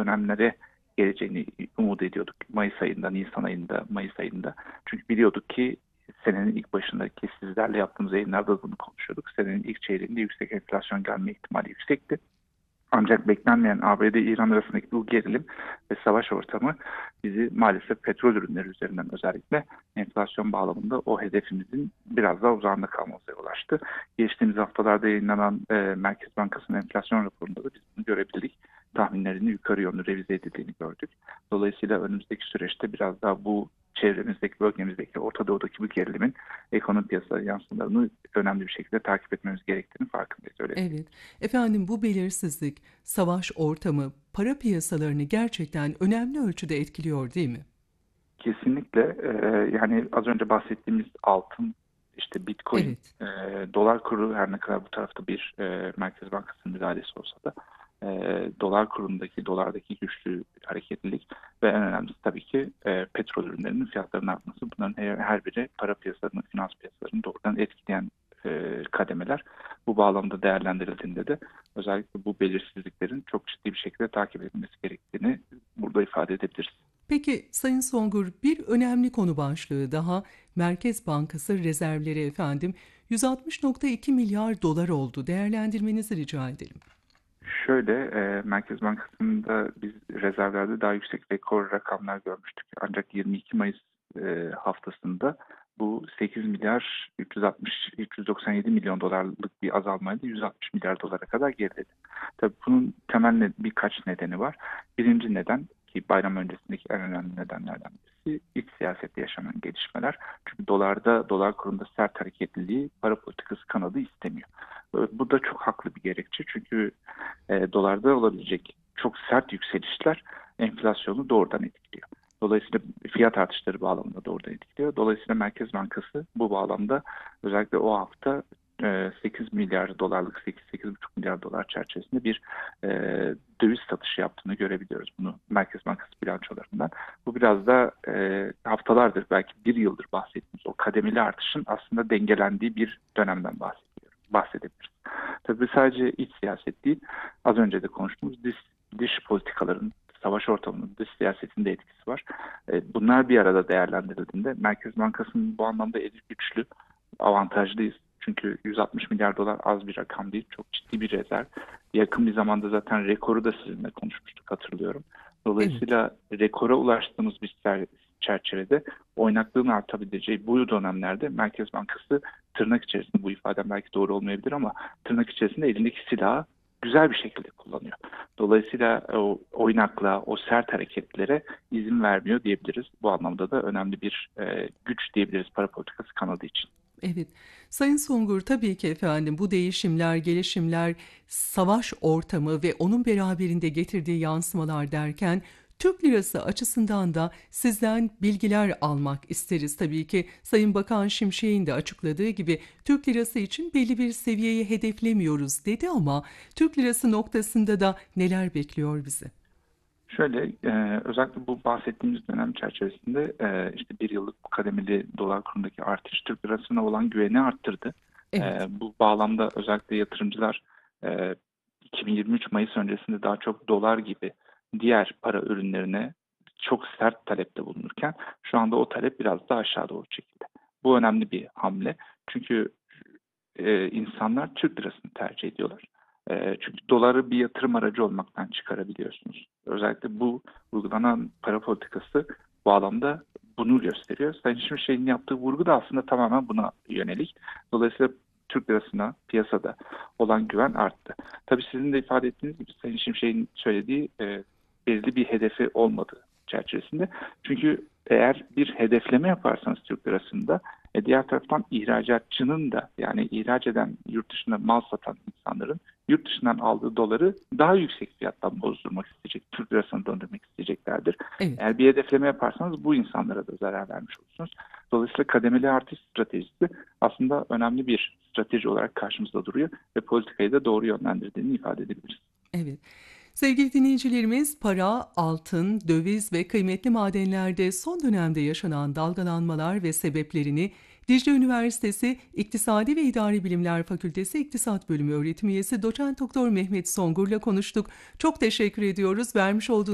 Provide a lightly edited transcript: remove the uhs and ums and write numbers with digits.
dönemlere geleceğini umut ediyorduk. Mayıs ayında, Nisan ayında, Mayıs ayında. Çünkü biliyorduk ki senenin ilk başındaki sizlerle yaptığımız yayınlarda bunu konuşuyorduk. Senenin ilk çeyreğinde yüksek enflasyon gelme ihtimali yüksekti. Ancak beklenmeyen ABD-İran arasındaki bu gerilim ve savaş ortamı bizi maalesef petrol ürünleri üzerinden özellikle enflasyon bağlamında o hedefimizin biraz daha uzağında kalmamıza yol açtı. Geçtiğimiz haftalarda yayınlanan Merkez Bankası'nın enflasyon raporunda da biz bunu görebildik. Tahminlerini yukarı yönlü revize edildiğini gördük. Dolayısıyla önümüzdeki süreçte biraz daha bu çevremizdeki, bölgemizdeki, Orta Doğu'daki bu gerilimin ekonomi piyasaları yansımalarını önemli bir şekilde takip etmemiz gerektiğini farkındayız. Öyle diyeyim. Evet. Efendim, bu belirsizlik, savaş ortamı, para piyasalarını gerçekten önemli ölçüde etkiliyor, değil mi? Kesinlikle yani az önce bahsettiğimiz altın, işte Bitcoin, Evet. dolar kuru her ne kadar bu tarafta bir Merkez Bankası'nın müdahalesi olsa da dolar kurundaki, dolardaki güçlü hareketlilik ve en önemlisi tabii ki petrol ürünlerinin fiyatlarının artması. Bunların her biri para piyasalarını, finans piyasalarını doğrudan etkileyen kademeler. Bu bağlamda değerlendirildiğinde de özellikle bu belirsizliklerin çok ciddi bir şekilde takip edilmesi gerektiğini burada ifade edebiliriz. Peki Sayın Songur, bir önemli konu başlığı daha, Merkez Bankası rezervleri efendim 160,2 milyar dolar oldu. Değerlendirmenizi rica edelim. Şöyle, Merkez Bankası'nda biz rezervlerde daha yüksek rekor rakamlar görmüştük. Ancak 22 Mayıs haftasında bu 8 milyar 397 milyon dolarlık bir azalmayla 160 milyar dolara kadar geriledi. Tabii bunun temel birkaç nedeni var. Birinci neden, ki bayram öncesindeki en önemli nedenlerden birisi, iç siyasette yaşanan gelişmeler. Çünkü dolar kurunda sert hareketliliği para politikası kanadı istemiyor. Bu da çok haklı bir gerekçe. Çünkü dolarda olabilecek çok sert yükselişler enflasyonu doğrudan etkiliyor. Dolayısıyla fiyat artışları bağlamında doğrudan etkiliyor. Dolayısıyla Merkez Bankası bu bağlamda özellikle o hafta 8 milyar dolarlık, 8-8,5 milyar dolar çerçevesinde bir e, döviz satışı yaptığını görebiliyoruz bunu Merkez Bankası bilançolarından. Bu biraz da haftalardır, belki bir yıldır bahsettiğimiz o kademeli artışın aslında dengelendiği bir dönemden bahsedebiliriz. Tabii sadece iç siyaset değil, az önce de konuştuğumuz dış politikaların, savaş ortamının, dış siyasetin de etkisi var. Bunlar bir arada değerlendirildiğinde Merkez Bankası'nın bu anlamda eli güçlü, avantajlıyız. Çünkü 160 milyar dolar az bir rakam değil, çok ciddi bir rezerv. Yakın bir zamanda zaten rekoru da sizinle konuşmuştuk, hatırlıyorum. Evet. Dolayısıyla rekora ulaştığımız bir çerçevede oynaklığın artabileceği bu dönemlerde Merkez Bankası, tırnak içerisinde, bu ifadem belki doğru olmayabilir ama tırnak içerisinde elindeki silahı güzel bir şekilde kullanıyor. Dolayısıyla o oynaklığa, o sert hareketlere izin vermiyor diyebiliriz. Bu anlamda da önemli bir güç diyebiliriz para politikası kanadı için. Evet. Sayın Sungur, tabii ki efendim, bu değişimler, gelişimler, savaş ortamı ve onun beraberinde getirdiği yansımalar derken Türk lirası açısından da sizden bilgiler almak isteriz. Tabii ki Sayın Bakan Şimşek'in de açıkladığı gibi Türk lirası için belli bir seviyeyi hedeflemiyoruz dedi ama Türk lirası noktasında da neler bekliyor bizi? Şöyle, özellikle bu bahsettiğimiz dönem çerçevesinde işte bir yıllık bu kademeli dolar kurundaki artış Türk lirasına olan güveni arttırdı. Evet. Bu bağlamda özellikle yatırımcılar e, 2023 Mayıs öncesinde daha çok dolar gibi diğer para ürünlerine çok sert talepte bulunurken şu anda o talep biraz daha aşağı doğru çekildi. Bu önemli bir hamle. Çünkü insanlar Türk lirasını tercih ediyorlar. Çünkü doları bir yatırım aracı olmaktan çıkarabiliyorsunuz. Özellikle bu uygulanan para politikası bu alanda bunu gösteriyor. Sayın Şimşek'in yaptığı vurgu da aslında tamamen buna yönelik. Dolayısıyla Türk lirasına piyasada olan güven arttı. Tabii sizin de ifade ettiğiniz gibi Sayın Şimşek'in söylediği belirli bir hedefi olmadığı çerçevesinde. Çünkü eğer bir hedefleme yaparsanız Türk lirasında diğer taraftan ihracatçının da, yani ihraç eden, yurt dışında mal satan insanların yurt dışından aldığı doları daha yüksek fiyattan bozdurmak isteyecek, Türk lirasına döndürmek isteyeceklerdir. Evet. Eğer bir hedefleme yaparsanız bu insanlara da zarar vermiş olursunuz. Dolayısıyla kademeli artış stratejisi aslında önemli bir strateji olarak karşımızda duruyor ve politikayı da doğru yönlendirdiğini ifade edebiliriz. Evet. Sevgili dinleyicilerimiz, para, altın, döviz ve kıymetli madenlerde son dönemde yaşanan dalgalanmalar ve sebeplerini Dicle Üniversitesi İktisadi ve İdari Bilimler Fakültesi İktisat Bölümü öğretim üyesi Doçent Doktor Mehmet Songur'la konuştuk. Çok teşekkür ediyoruz. Vermiş olduğunuz